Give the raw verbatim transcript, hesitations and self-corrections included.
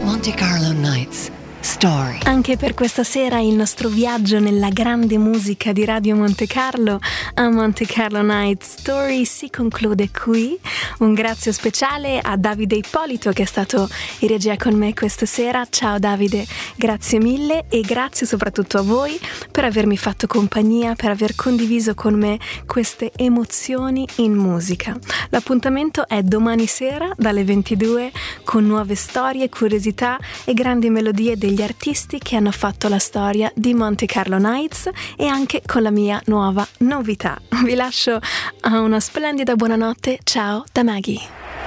Monte Carlo Nights. Story. Anche per questa sera il nostro viaggio nella grande musica di Radio Monte Carlo a Monte Carlo Night Story si conclude qui. Un grazie speciale a Davide Ippolito che è stato in regia con me questa sera. Ciao Davide, grazie mille e grazie soprattutto a voi per avermi fatto compagnia, per aver condiviso con me queste emozioni in musica. L'appuntamento è domani sera dalle ventidue con nuove storie, curiosità e grandi melodie degli artisti che hanno fatto la storia di Monte Carlo Nights e anche con la mia nuova novità. Vi lascio a una splendida buonanotte. Ciao da Maggie.